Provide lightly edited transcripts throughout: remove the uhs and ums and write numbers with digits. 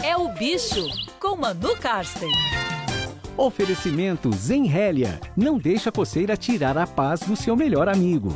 É o Bicho, com Manu Karsten. Oferecimento Zenrélia. Não deixa a coceira tirar a paz do seu melhor amigo.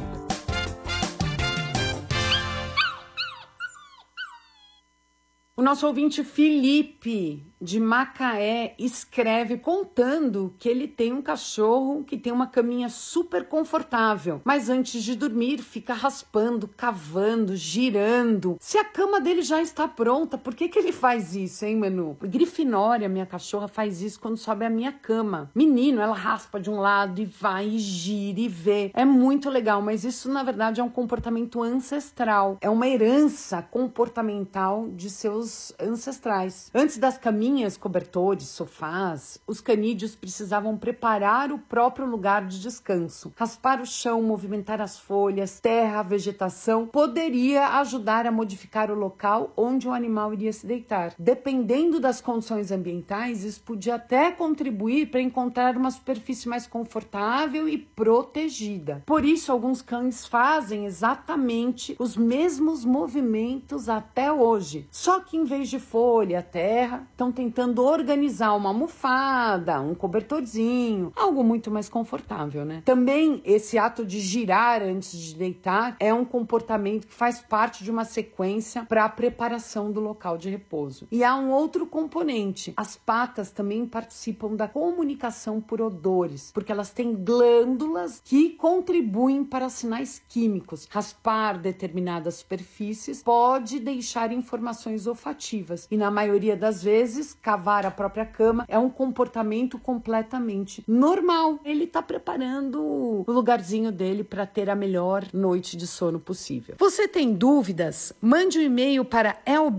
O nosso ouvinte Felipe, de Macaé, escreve contando que ele tem um cachorro que tem uma caminha super confortável, mas antes de dormir fica raspando, cavando, girando. Se a cama dele já está pronta, por que ele faz isso, hein, Manu? Grifinória, minha cachorra, faz isso quando sobe a minha cama. Menino, ela raspa de um lado e vai, e gira, e vê. É muito legal, mas isso, na verdade, é um comportamento ancestral. É uma herança comportamental de seus ancestrais. Antes das caminhas, cobertores, sofás, os canídeos precisavam preparar o próprio lugar de descanso. Raspar o chão, movimentar as folhas, terra, vegetação, poderia ajudar a modificar o local onde o animal iria se deitar. Dependendo das condições ambientais, isso podia até contribuir para encontrar uma superfície mais confortável e protegida. Por isso, alguns cães fazem exatamente os mesmos movimentos até hoje. Só que em vez de folha, terra, estão tentando organizar uma almofada, um cobertorzinho, algo muito mais confortável, né? Também esse ato de girar antes de deitar é um comportamento que faz parte de uma sequência para a preparação do local de repouso. E há um outro componente. As patas também participam da comunicação por odores, porque elas têm glândulas que contribuem para sinais químicos. Raspar determinadas superfícies pode deixar informações olfativas e, na maioria das vezes, cavar a própria cama é um comportamento completamente normal. Ele está preparando o lugarzinho dele para ter a melhor noite de sono possível. Você tem dúvidas? Mande um e-mail para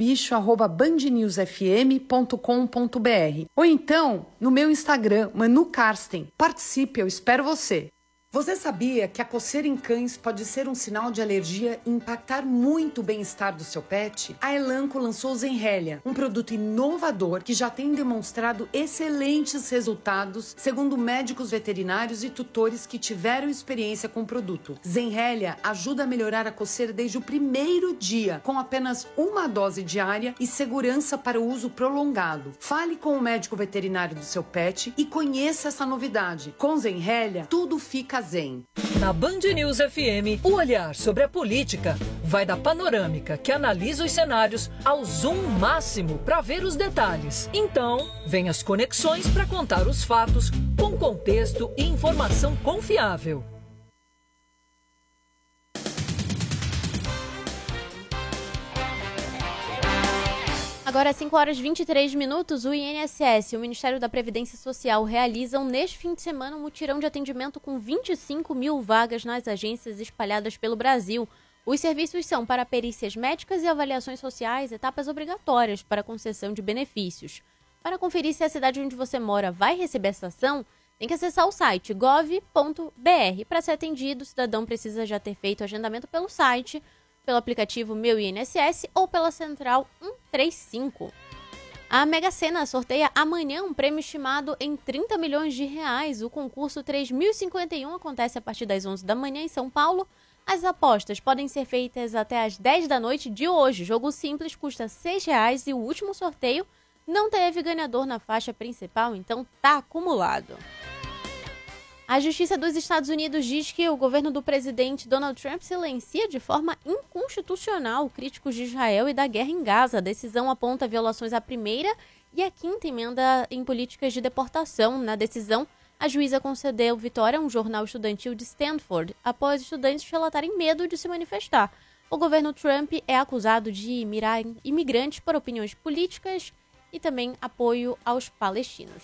elbicho@bandnewsfm.com.br ou então no meu Instagram, Manu Karsten. Participe, eu espero você. Você sabia que a coceira em cães pode ser um sinal de alergia e impactar muito o bem-estar do seu pet? A Elanco lançou o Zenrélia, um produto inovador que já tem demonstrado excelentes resultados, segundo médicos veterinários e tutores que tiveram experiência com o produto. Zenrélia ajuda a melhorar a coceira desde o primeiro dia, com apenas uma dose diária e segurança para o uso prolongado. Fale com o médico veterinário do seu pet e conheça essa novidade. Com Zenrélia, tudo fica zen. Na Band News FM, o olhar sobre a política vai da panorâmica que analisa os cenários ao zoom máximo para ver os detalhes. Então, vem as conexões para contar os fatos com contexto e informação confiável. Agora, às 5 horas e 23 minutos, o INSS e o Ministério da Previdência Social realizam neste fim de semana um mutirão de atendimento com 25 mil vagas nas agências espalhadas pelo Brasil. Os serviços são para perícias médicas e avaliações sociais, etapas obrigatórias para concessão de benefícios. Para conferir se a cidade onde você mora vai receber essa ação, tem que acessar o site gov.br. Para ser atendido, o cidadão precisa já ter feito o agendamento pelo site, pelo aplicativo Meu INSS ou pela Central 135. A Mega Sena sorteia amanhã um prêmio estimado em 30 milhões de reais. O concurso 3051 acontece a partir das 11 da manhã em São Paulo. As apostas podem ser feitas até às 10 da noite de hoje. Jogo simples custa R$ 6 e o último sorteio não teve ganhador na faixa principal, então tá acumulado. A Justiça dos Estados Unidos diz que o governo do presidente Donald Trump silencia de forma inconstitucional críticos de Israel e da guerra em Gaza. A decisão aponta violações à primeira e à quinta emenda em políticas de deportação. Na decisão, a juíza concedeu vitória a um jornal estudantil de Stanford, após estudantes relatarem medo de se manifestar. O governo Trump é acusado de mirar imigrantes por opiniões políticas e também apoio aos palestinos.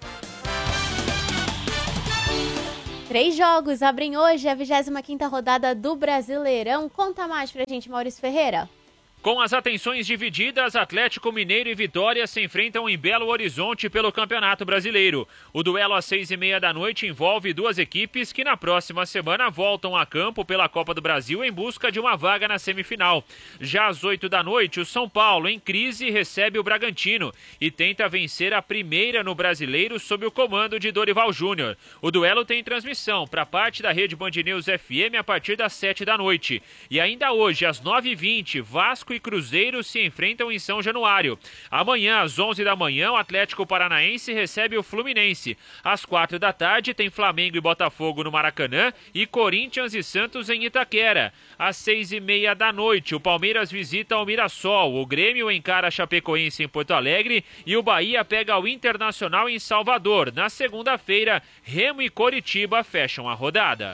3 jogos abrem hoje a 25ª rodada do Brasileirão. Conta mais pra gente, Maurício Ferreira. Com as atenções divididas, Atlético Mineiro e Vitória se enfrentam em Belo Horizonte pelo Campeonato Brasileiro. O duelo às 6h30 da noite envolve duas equipes que na próxima semana voltam a campo pela Copa do Brasil em busca de uma vaga na semifinal. Já às 8 da noite, o São Paulo, em crise, recebe o Bragantino e tenta vencer a primeira no Brasileiro sob o comando de Dorival Júnior. O duelo tem transmissão para parte da rede Band News FM a partir das 7 da noite. E ainda hoje, às 9h20, Vasco Vasco e Cruzeiro se enfrentam em São Januário. Amanhã, às 11 da manhã, o Atlético Paranaense recebe o Fluminense. Às 4 da tarde, tem Flamengo e Botafogo no Maracanã e Corinthians e Santos em Itaquera. Às 6h30 da noite, o Palmeiras visita o Mirassol, o Grêmio encara a Chapecoense em Porto Alegre e o Bahia pega o Internacional em Salvador. Na segunda-feira, Remo e Coritiba fecham a rodada.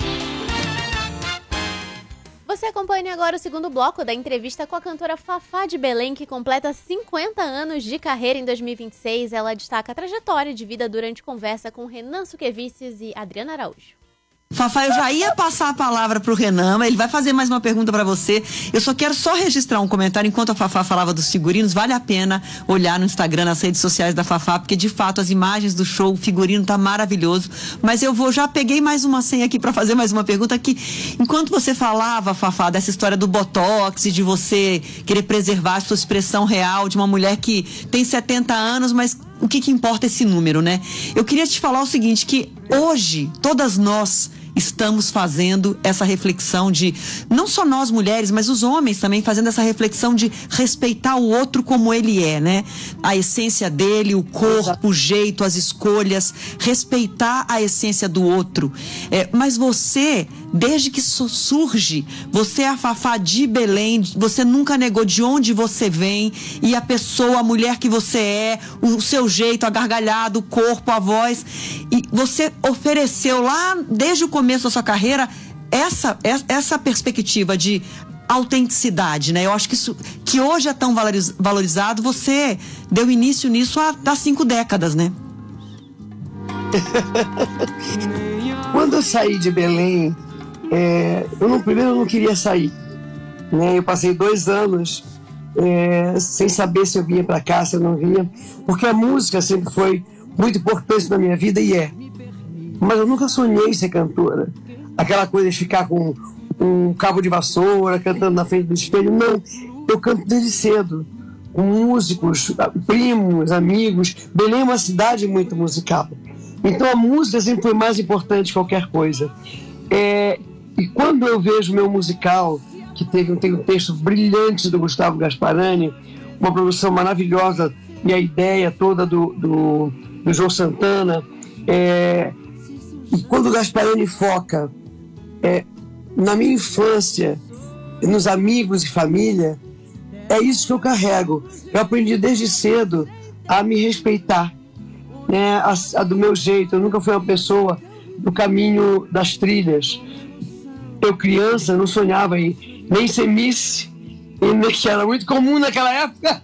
Você acompanha agora o segundo bloco da entrevista com a cantora Fafá de Belém, que completa 50 anos de carreira em 2026. Ela destaca a trajetória de vida durante conversa com Renan Suquevices e Adriana Araújo. Fafá, eu já ia passar a palavra pro Renan, mas ele vai fazer mais uma pergunta pra você. Eu só quero registrar um comentário. Enquanto a Fafá falava dos figurinos, vale a pena olhar no Instagram, nas redes sociais da Fafá, porque de fato as imagens do show, o figurino tá maravilhoso. Mas já peguei mais uma senha aqui pra fazer mais uma pergunta, que enquanto você falava, Fafá, dessa história do Botox e de você querer preservar a sua expressão real de uma mulher que tem 70 anos, mas o que importa é esse número, né? Eu queria te falar o seguinte, que hoje todas nós estamos fazendo essa reflexão de, não só nós mulheres, mas os homens também fazendo essa reflexão de respeitar o outro como ele é, né? A essência dele, o corpo, o jeito, as escolhas, respeitar a essência do outro. Mas você, desde que isso surge, você é a Fafá de Belém, você nunca negou de onde você vem, e a pessoa, a mulher que você é, o seu jeito, a gargalhada, o corpo, a voz, e você ofereceu lá, desde o começo da sua carreira, essa perspectiva de autenticidade, né? Eu acho que isso, que hoje é tão valorizado, você deu início nisso há 5 décadas, né? Quando eu saí de Belém, primeiro eu não queria sair, né? Eu passei 2 anos sem saber se eu vinha para cá, se eu não vinha, porque a música sempre foi muito importante na minha vida, e mas eu nunca sonhei ser cantora. Aquela coisa de ficar com um cabo de vassoura, cantando na frente do espelho. Não, eu canto desde cedo, com músicos, primos, amigos. Belém é uma cidade muito musical. Então a música sempre foi mais importante que qualquer coisa. E quando eu vejo meu musical, que tem um texto brilhante do Gustavo Gasparani, uma produção maravilhosa, e a ideia toda do João Santana, e quando o Gasparani foca na minha infância, nos amigos e família, é isso que eu carrego. Eu aprendi desde cedo a me respeitar, né? A do meu jeito. Eu nunca fui uma pessoa do caminho das trilhas. Eu, criança, não sonhava em nem ser Miss, que era muito comum naquela época,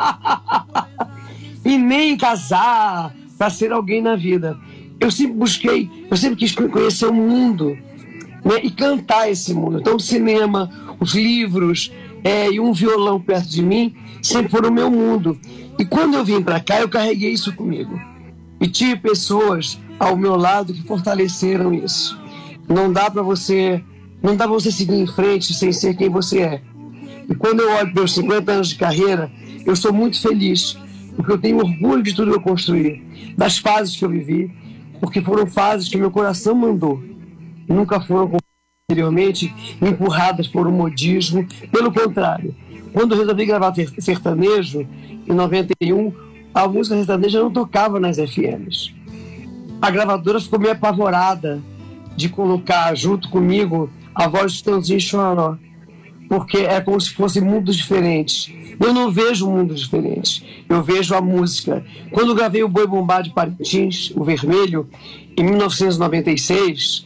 e nem casar para ser alguém na vida. Eu sempre quis conhecer o mundo, né, e cantar esse mundo. Então o cinema, os livros e um violão perto de mim sempre foram o meu mundo. E quando eu vim para cá, eu carreguei isso comigo. E tive pessoas ao meu lado que fortaleceram isso. Não dá para você seguir em frente sem ser quem você é. E quando eu olho para os 50 anos de carreira, eu sou muito feliz, porque eu tenho orgulho de tudo que eu construí, das fases que eu vivi, porque foram fases que meu coração mandou. Nunca foram, como anteriormente, empurradas por um modismo. Pelo contrário, quando eu resolvi gravar sertanejo, em 91, a música sertaneja não tocava nas FMs. A gravadora ficou meio apavorada de colocar junto comigo a voz de Tãozinho Chororó, porque é como se fossem mundos diferentes. Eu não vejo mundos diferentes, eu vejo a música. Quando eu gravei o Boi Bumbá de Parintins, o Vermelho, em 1996,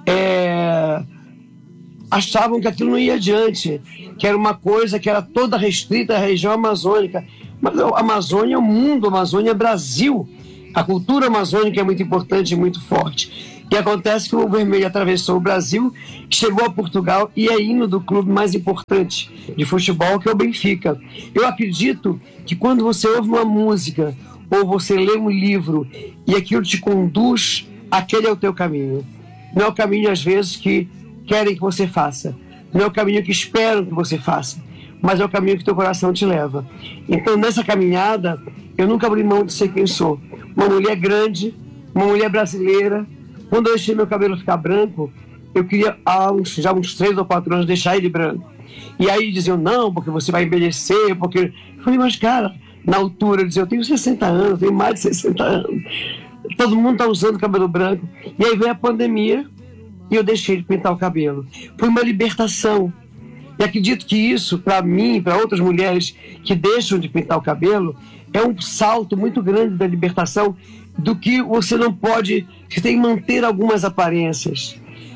achavam que aquilo não ia adiante, que era uma coisa que era toda restrita à região amazônica. Mas a Amazônia é o mundo, a Amazônia é Brasil. A cultura amazônica é muito importante e muito forte. E acontece que o Vermelho atravessou o Brasil, chegou a Portugal e é hino do clube mais importante de futebol, que é o Benfica. Eu acredito que quando você ouve uma música ou você lê um livro e aquilo te conduz, aquele é o teu caminho. Não é o caminho, às vezes, que querem que você faça. Não é o caminho que esperam que você faça, mas é o caminho que teu coração te leva. Então, nessa caminhada, eu nunca abri mão de ser quem sou. Uma mulher grande, uma mulher brasileira. Quando eu deixei meu cabelo ficar branco, eu queria, há uns 3 ou 4 anos, deixar ele branco. E aí diziam, não, porque você vai envelhecer, porque... Eu falei, mas cara, na altura, eu dizia, eu tenho 60 anos, eu tenho mais de 60 anos. Todo mundo está usando cabelo branco. E aí veio a pandemia e eu deixei de pintar o cabelo. Foi uma libertação. E acredito que isso, para mim, para outras mulheres que deixam de pintar o cabelo, é um salto muito grande da libertação do que você não pode... Você tem que manter algumas aparências.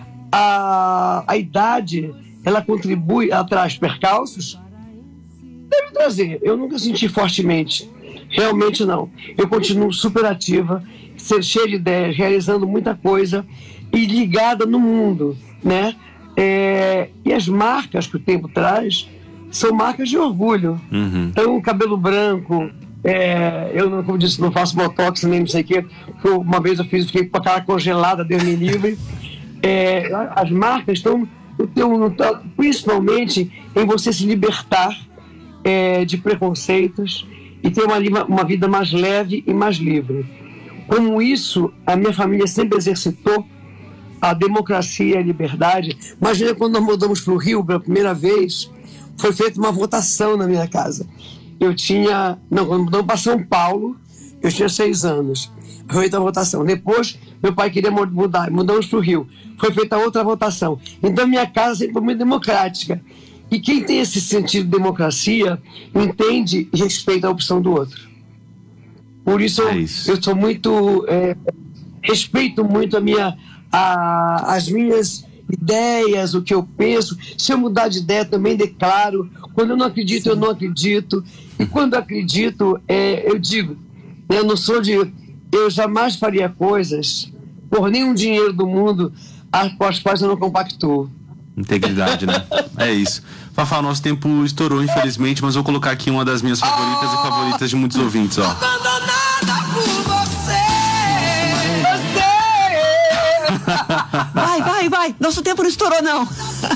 A idade, ela contribui, ela traz percalços. Deve trazer. Eu nunca senti fortemente. Realmente não. Eu continuo super ativa, cheia de ideias, realizando muita coisa e ligada no mundo, né? E as marcas que o tempo traz são marcas de orgulho. Então, cabelo branco, eu não, como disse, não faço botox nem não sei o quê. Uma vez eu fiquei com a cara congelada, Deus me livre. As marcas estão principalmente em você se libertar de preconceitos e ter uma vida mais leve e mais livre. Como isso, a minha família sempre exercitou a democracia e a liberdade. Imagina quando nós mudamos para o Rio pela primeira vez, foi feita uma votação na minha casa. Quando mudamos para São Paulo, eu tinha 6 anos. Foi feita a votação. Depois, meu pai queria mudar, mudamos para o Rio. Foi feita outra votação. Então, minha casa sempre foi muito democrática. E quem tem esse sentido de democracia entende e respeita a opção do outro. Por isso, eu sou muito... respeito muito as minhas ideias, o que eu penso. Se eu mudar de ideia, também declaro. Quando eu não acredito, eu não acredito. E quando eu acredito, eu digo. Eu não sou de... Eu jamais faria coisas por nenhum dinheiro do mundo com as quais eu não compactuo. Integridade, né? É isso. Fafá, nosso tempo estourou, infelizmente, mas vou colocar aqui uma das minhas favoritas e favoritas de muitos ouvintes, ó. Abandonada por você. Vai. Nosso tempo não estourou, não.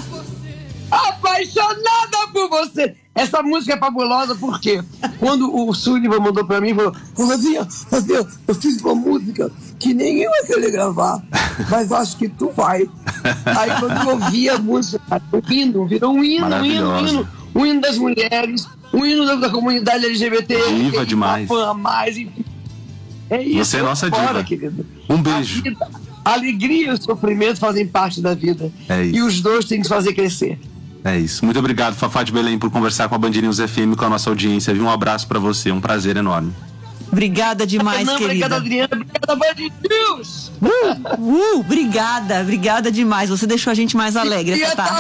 Apaixonada por você. Essa música é fabulosa porque quando o Sullivan mandou pra mim, falou, Flavinha, eu fiz uma música que ninguém vai querer gravar, mas acho que tu vai. Aí quando eu ouvi a música, virou um hino das mulheres, um hino da comunidade LGBT. Diva demais. Enfim. É isso. Você é nossa diva. Querido. Um beijo. A alegria e o sofrimento fazem parte da vida. É isso. E os dois têm que fazer crescer. É isso. Muito obrigado, Fafá de Belém, por conversar com a Band News FM, com a nossa audiência. Um abraço pra você, um prazer enorme. Obrigada demais, querida. Obrigada, Adriana. Obrigada, Band News. Obrigada demais. Você deixou a gente mais alegre essa tarde.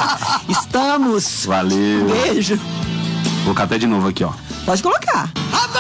Estamos. Valeu. Um beijo. Vou colocar até de novo aqui, ó. Pode colocar.